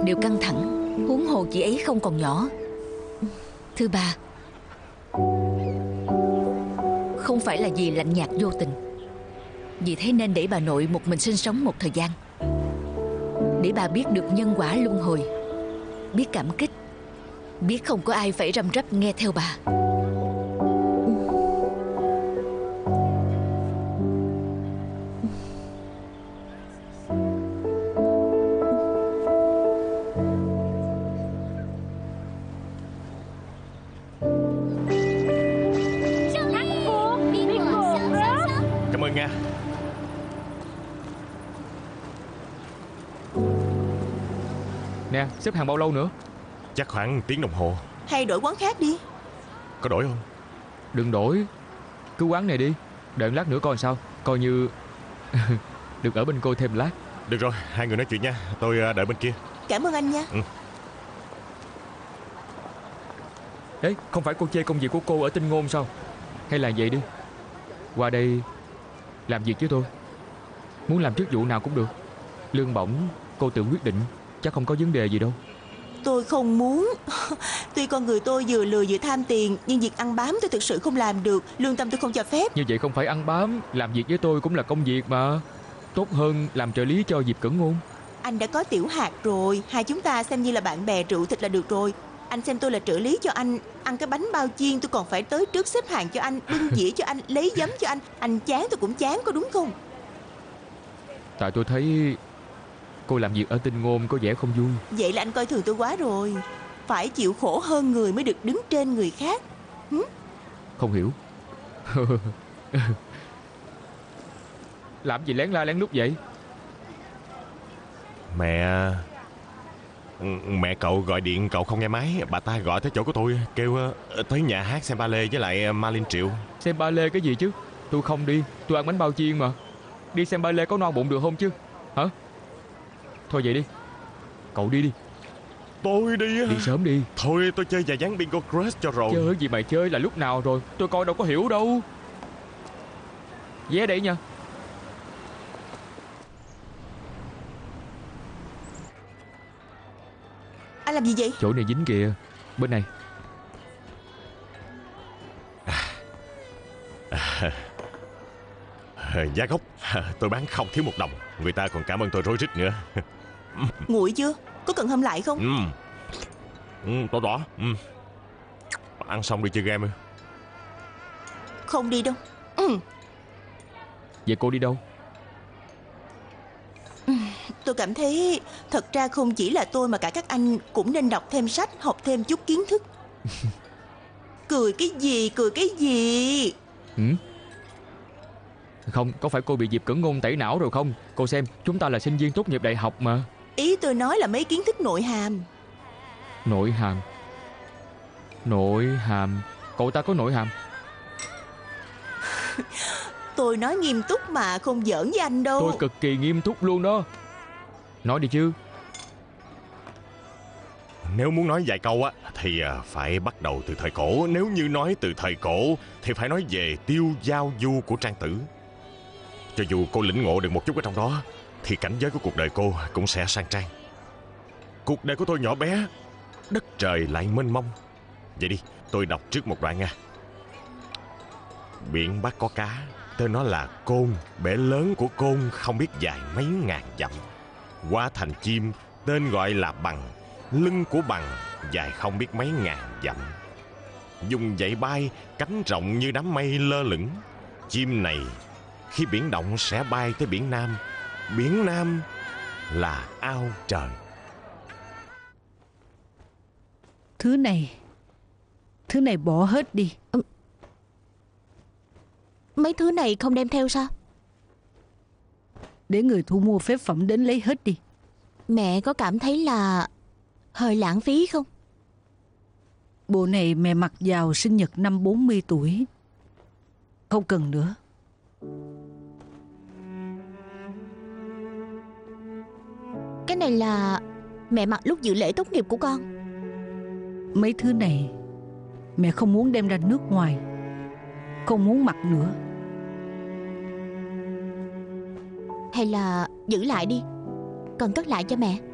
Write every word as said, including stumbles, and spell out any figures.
đều căng thẳng, huống hồ chị ấy không còn nhỏ. Thưa bà, không phải là vì lạnh nhạt vô tình. Vì thế nên để bà nội một mình sinh sống một thời gian, để bà biết được nhân quả luân hồi, biết cảm kích, biết không có ai phải răm rắp nghe theo bà. Cảm ơn nha. Nè, xếp hàng bao lâu nữa? Chắc khoảng tiếng đồng hồ. Hay đổi quán khác đi. Có đổi không? Đừng đổi, cứ quán này đi. Đợi lát nữa coi sao. Coi như được ở bên cô thêm lát. Được rồi, hai người nói chuyện nha. Tôi đợi bên kia. Cảm ơn anh nha. Ừ. Đấy, không phải cô chê công việc của cô ở Tinh Ngôn sao? Hay là vậy đi, qua đây làm việc với tôi. Muốn làm chức vụ nào cũng được. Lương bổng cô tự quyết định, chắc không có vấn đề gì đâu. Tôi không muốn. Tuy con người tôi vừa lười vừa tham tiền, nhưng việc ăn bám tôi thực sự không làm được. Lương tâm tôi không cho phép. Như vậy không phải ăn bám. Làm việc với tôi cũng là công việc mà. Tốt hơn làm trợ lý cho Diệp Cẩn Ngôn. Anh đã có Tiểu Hạt rồi. Hai chúng ta xem như là bạn bè rượu thịt là được rồi. Anh xem tôi là trợ lý cho anh. Ăn cái bánh bao chiên tôi còn phải tới trước xếp hàng cho anh, bưng dĩa cho anh, lấy giấm cho anh. Anh chán tôi cũng chán, có đúng không? Tại tôi thấy cô làm việc ở Tinh Ngôn có vẻ không vui. Vậy là anh coi thường tôi quá rồi. Phải chịu khổ hơn người mới được đứng trên người khác. Hử? Không hiểu. Làm gì lén la lén nút vậy? Mẹ Mẹ cậu gọi điện cậu không nghe máy. Bà ta gọi tới chỗ của tôi, kêu tới nhà hát xem ballet với lại Marlene Triệu. Xem ballet cái gì chứ? Tôi không đi, tôi ăn bánh bao chiên mà. Đi xem ballet có no bụng được không chứ? Hả? Thôi vậy đi, cậu đi đi. Tôi đi. Đi sớm đi. Thôi tôi chơi vài ván bingo crush cho rồi. Chơi gì mày chơi, là lúc nào rồi? Tôi coi đâu có hiểu đâu. Vé đây nha. Anh làm gì vậy? Chỗ này dính kìa. Bên này. à, à, Giá gốc tôi bán không thiếu một đồng. Người ta còn cảm ơn tôi rối rít nữa. Nguội chưa? Có cần hâm lại không? Ừ. Ừ, tỏ tỏ. Ừ. Ăn xong đi chơi game. Không đi đâu. Ừ. Vậy cô đi đâu? Tôi cảm thấy thật ra không chỉ là tôi mà cả các anh cũng nên đọc thêm sách, học thêm chút kiến thức. Cười cái gì, cười cái gì? Ừ? Không, có phải cô bị Diệp Cẩn Ngôn tẩy não rồi không? Cô xem, chúng ta là sinh viên tốt nghiệp đại học mà. Ý tôi nói là mấy kiến thức nội hàm. Nội hàm? Nội hàm? Cậu ta có nội hàm? Tôi nói nghiêm túc mà, không giỡn với anh đâu. Tôi cực kỳ nghiêm túc luôn đó. Nói đi chứ. Nếu muốn nói vài câu á thì phải bắt đầu từ thời cổ. Nếu như nói từ thời cổ thì phải nói về tiêu giao du của Trang Tử. Cho dù cô lĩnh ngộ được một chút ở trong đó thì cảnh giới của cuộc đời cô cũng sẽ sang trang. Cuộc đời của tôi nhỏ bé, đất trời lại mênh mông. Vậy đi, tôi đọc trước một đoạn nha. Biển Bắc có cá, tên nó là Côn. Bể lớn của Côn không biết dài mấy ngàn dặm. Qua thành chim, tên gọi là Bằng. Lưng của Bằng dài không biết mấy ngàn dặm. Dùng dậy bay, cánh rộng như đám mây lơ lửng. Chim này khi biển động sẽ bay tới biển Nam. Biển Nam là ao trời. Thứ này Thứ này bỏ hết đi. ừ. Mấy thứ này không đem theo sao? Để người thu mua phế phẩm đến lấy hết đi. Mẹ có cảm thấy là hơi lãng phí không? Bộ này mẹ mặc vào sinh nhật năm bốn mươi tuổi. Không cần nữa. Cái này là mẹ mặc lúc dự lễ tốt nghiệp của con. Mấy thứ này mẹ không muốn đem ra nước ngoài, không muốn mặc nữa. Hay là giữ lại đi, con cất lại cho mẹ.